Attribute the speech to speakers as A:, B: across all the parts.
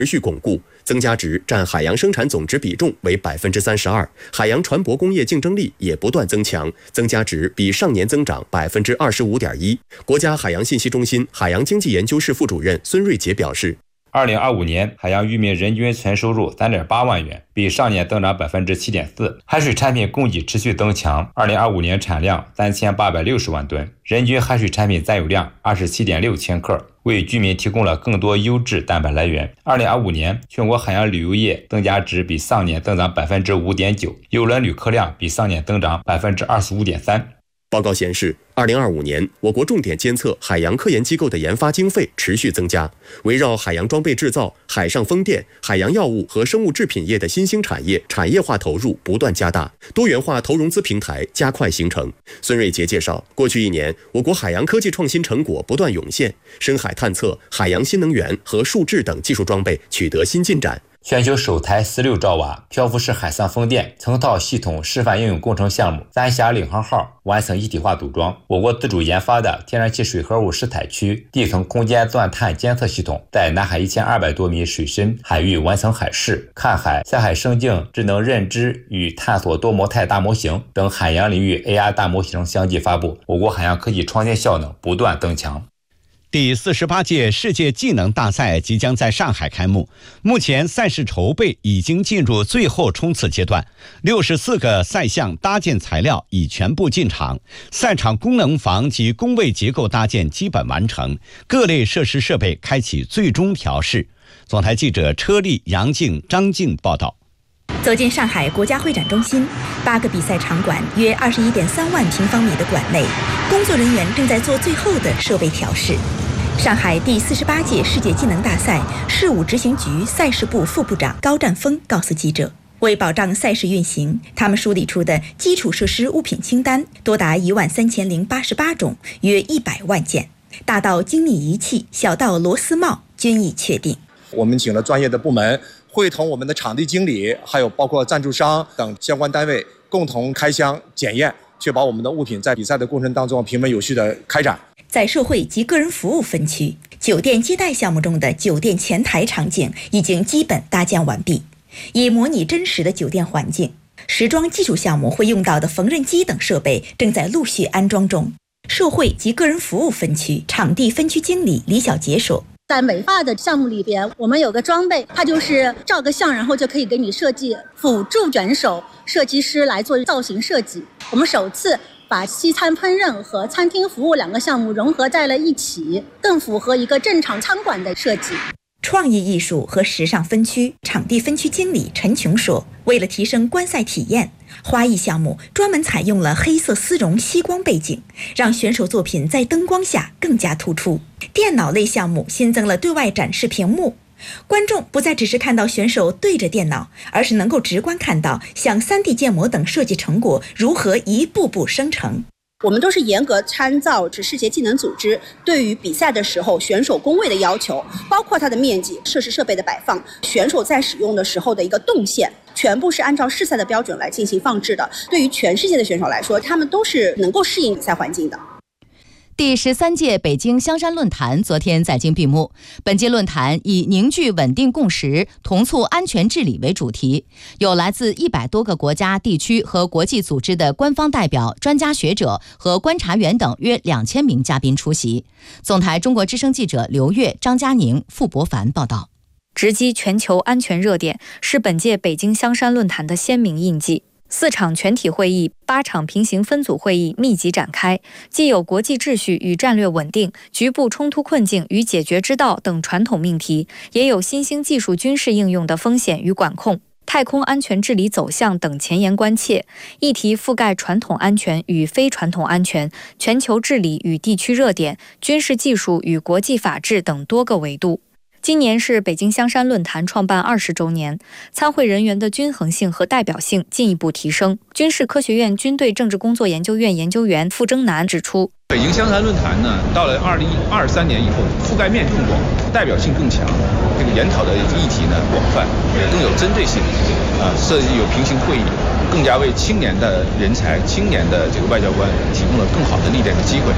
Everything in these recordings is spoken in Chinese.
A: 持续巩固，增加值占海洋生产总值比重为32%，海洋船舶工业竞争力也不断增强，增加值比上年增长25.1%。国家海洋信息中心海洋经济研究室副主任孙瑞杰表示
B: ，2025年海洋渔民人均纯收入3.8万元，比上年增长7.4%。海水产品供给持续增强，2025年产量3860万吨，人均海水产品占有量27.6千克，为居民提供了更多优质蛋白来源。2025年全国海洋旅游业增加值比上年增长5.9%，邮轮旅客量比上年增长25.3%。
A: 报告显示，2025年我国重点监测海洋科研机构的研发经费持续增加，围绕海洋装备制造、海上风电、海洋药物和生物制品业的新兴产业产业化投入不断加大，多元化投融资平台加快形成。孙瑞杰介绍，过去1年，我国海洋科技创新成果不断涌现，深海探测、海洋新能源和数智等技术装备取得新进展。
B: 全球首台16兆瓦漂浮式海上风电成套系统示范应用工程项目三峡领航号完成一体化组装。我国自主研发的天然气水合物试采区地层空间钻探监测系统，在南海1200多米水深海域完成海试、看海、下海生境智能认知与探索多模态大模型等海洋领域 AR 大模型相继发布，我国海洋科技创新效能不断增强。
C: 第48届世界技能大赛即将在上海开幕，目前赛事筹备已经进入最后冲刺阶段，64个赛项搭建材料已全部进场，赛场功能房及工位结构搭建基本完成，各类设施设备开启最终调试。总台记者车丽、杨静、张静报道。
D: 走进上海国家会展中心，8个比赛场馆约21.3万平方米的馆内，工作人员正在做最后的设备调试。上海第48届世界技能大赛事务执行局赛事部副部长高占峰告诉记者，为保障赛事运行，他们梳理出的基础设施物品清单多达13088种，约100万件，大到精密仪器，小到螺丝帽均已确定。
E: 我们请了专业的部门，会同我们的场地经理，还有包括赞助商等相关单位共同开箱检验，确保我们的物品在比赛的过程当中平稳有序的开展。
D: 在社会及个人服务分区，酒店接待项目中的酒店前台场景已经基本搭建完毕，以模拟真实的酒店环境。时装技术项目会用到的缝纫机等设备正在陆续安装中。社会及个人服务分区场地分区经理李小杰说，
F: 在美发的项目里边，我们有个装备，它就是照个相，然后就可以给你设计辅助卷手设计师来做造型设计。我们首次把西餐烹饪和餐厅服务2个项目融合在了一起，更符合一个正常餐馆的设计。
D: 创意艺术和时尚分区场地分区经理陈琼说，为了提升观赛体验，花艺项目专门采用了黑色丝绒吸光背景，让选手作品在灯光下更加突出。电脑类项目新增了对外展示屏幕，观众不再只是看到选手对着电脑，而是能够直观看到像 3D 建模等设计成果如何一步步生成。
G: 我们都是严格参照世界技能组织对于比赛的时候选手工位的要求，包括它的面积、设施设备的摆放，选手在使用的时候的一个动线，全部是按照世赛的标准来进行放置的。对于全世界的选手来说，他们都是能够适应比赛环境的。
H: 第13届北京香山论坛昨天在京闭幕。本届论坛以凝聚稳定共识、同促安全治理为主题，有来自100多个国家、地区和国际组织的官方代表、专家学者和观察员等约2000名嘉宾出席。总台中国之声记者刘越、张佳宁、傅博凡报道。
I: 直击全球安全热点是本届北京香山论坛的鲜明印记。4场全体会议、8场平行分组会议密集展开，既有国际秩序与战略稳定、局部冲突困境与解决之道等传统命题，也有新兴技术军事应用的风险与管控、太空安全治理走向等前沿关切。议题覆盖传统安全与非传统安全、全球治理与地区热点、军事技术与国际法治等多个维度。今年是北京香山论坛创办20周年，参会人员的均衡性和代表性进一步提升。军事科学院军队政治工作研究院研究员傅征南指出，
J: 北京香山论坛呢，到了2023年以后，覆盖面更广，代表性更强，这个研讨的议题呢广泛，也更有针对性，设计有平行会议，更加为青年的人才、青年的这个外交官提供了更好的历练的机会。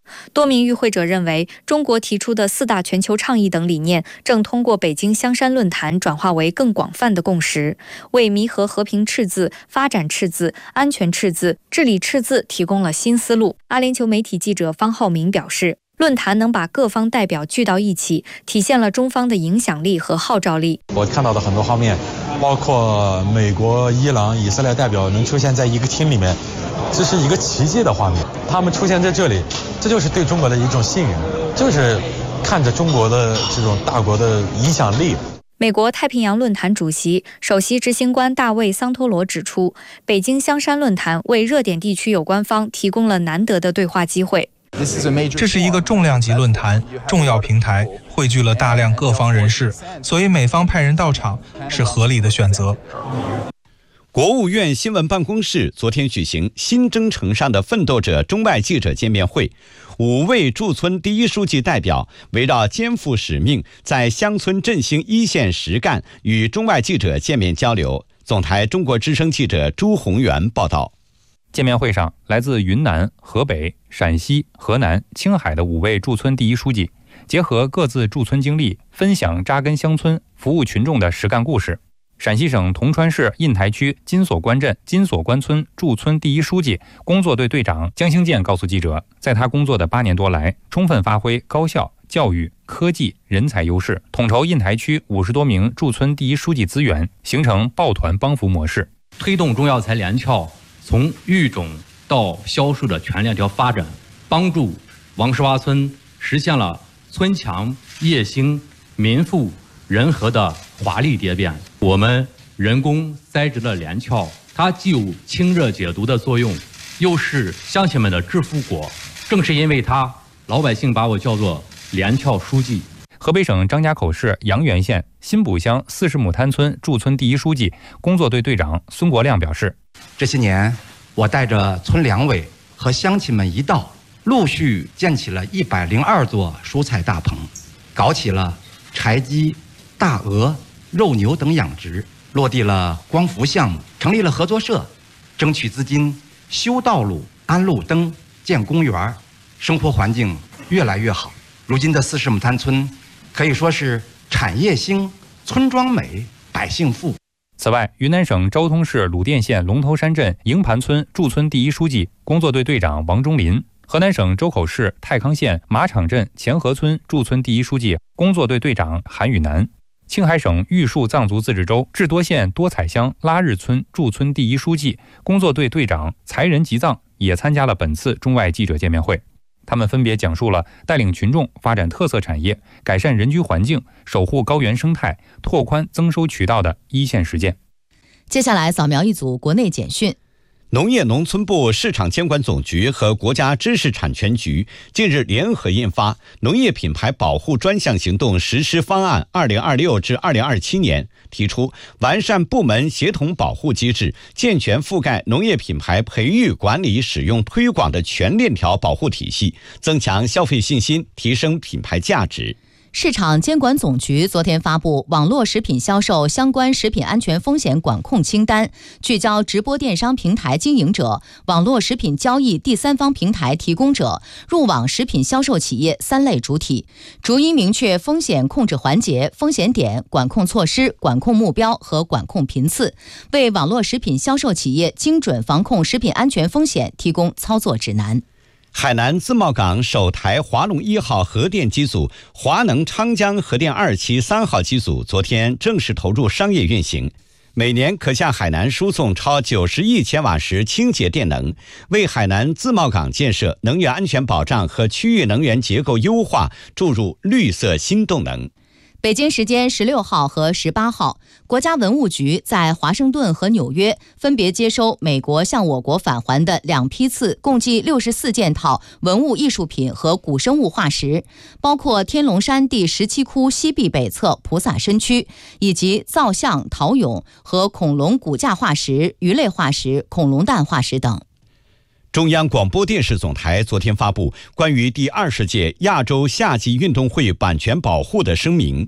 I: 多名与会者认为，中国提出的4大全球倡议等理念正通过北京香山论坛转化为更广泛的共识，为弥合和平赤字、发展赤字、安全赤字、治理赤字提供了新思路。阿联酋媒体记者方浩明表示，论坛能把各方代表聚到一起，体现了中方的影响力和号召力。
K: 我看到的很多画面，包括美国、伊朗、以色列代表能出现在一个厅里面，这是一个奇迹的画面。他们出现在这里，这就是对中国的一种信任，就是看着中国的这种大国的影响力。
I: 美国太平洋论坛主席、首席执行官大卫·桑托罗指出，北京香山论坛为热点地区有关方提供了难得的对话机会。
L: 这是一个重量级论坛，重要平台，汇聚了大量各方人士，所以美方派人到场是合理的选择。
C: 国务院新闻办公室昨天举行新征程上的奋斗者中外记者见面会，5位驻村第一书记代表围绕肩负使命，在乡村振兴一线实干与中外记者见面交流。总台中国之声记者朱宏元报道。
M: 见面会上，来自云南、河北、陕西、河南、青海的5位驻村第一书记，结合各自驻村经历，分享扎根乡村、服务群众的实干故事。陕西省铜川市印台区金锁关镇金锁关村驻村第一书记、工作队队长江兴建告诉记者，在他工作的8年多来，充分发挥高校、教育、科技、人才优势，统筹印台区50多名驻村第一书记资源，形成抱团帮扶模式，
N: 推动中药材联侨从育种到销售的全链条发展，帮助王石洼村实现了村强业兴民富人和的华丽蝶变。我们人工栽植了连翘，它既有清热解毒的作用，又是乡亲们的致富果。正是因为它，老百姓把我叫做连翘书记。
M: 河北省张家口市阳原县新堡乡40亩滩村驻村第一书记、工作队队长孙国亮表示，
O: 这些年，我带着村两委和乡亲们一道，陆续建起了102座蔬菜大棚，搞起了柴鸡、大鹅、肉牛等养殖，落地了光伏项目，成立了合作社，争取资金修道路、安路灯、建公园，生活环境越来越好。如今的40亩滩村可以说是产业兴、村庄美、百姓富。
M: 此外，云南省昭通市鲁甸县龙头山镇营盘村驻村第一书记、工作队队长王忠林，河南省周口市太康县马场镇前河村驻村第一书记、工作队队长韩宇南，青海省玉树藏族自治州智多县多彩乡拉日村驻村第一书记、工作队队长才仁吉藏也参加了本次中外记者见面会。他们分别讲述了带领群众发展特色产业、改善人居环境、守护高原生态、拓宽增收渠道的一线实践。
H: 接下来扫描一组国内简讯。
C: 农业农村部市场监管总局和国家知识产权局近日联合印发《农业品牌保护专项行动实施方案 （2026 至2027年）》，提出完善部门协同保护机制，健全覆盖农业品牌培育、管理、使用、推广的全链条保护体系，增强消费信心，提升品牌价值。
H: 市场监管总局昨天发布网络食品销售相关食品安全风险管控清单，聚焦直播电商平台经营者、网络食品交易第三方平台提供者、入网食品销售企业3类主体，逐一明确风险控制环节、风险点、管控措施、管控目标和管控频次，为网络食品销售企业精准防控食品安全风险提供操作指南。
C: 海南自贸港首台华龙1号核电机组华能昌江核电2期3号机组昨天正式投入商业运行，每年可向海南输送超90亿千瓦时清洁电能，为海南自贸港建设能源安全保障和区域能源结构优化注入绿色新动能。
H: 北京时间16号和18号，国家文物局在华盛顿和纽约分别接收美国向我国返还的2批次，共计64件套文物艺术品和古生物化石，包括天龙山第17窟西壁北侧菩萨身躯，以及造像、陶俑和恐龙骨架化石、鱼类化石、恐龙蛋化石等。
C: 中央广播电视总台昨天发布关于第20届亚洲夏季运动会版权保护的声明，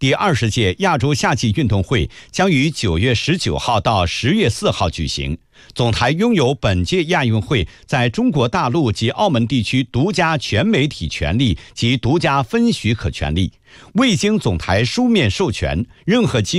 C: 第20届亚洲夏季运动会将于9月19号到10月4号举行。总台拥有本届亚运会在中国大陆及澳门地区独家全媒体权利及独家分许可权利，未经总台书面授权，任何机